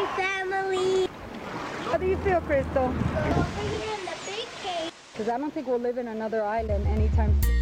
my family. How do you feel, Crystal? Over here in the big cave. Because I don't think we'll live in another island anytime soon.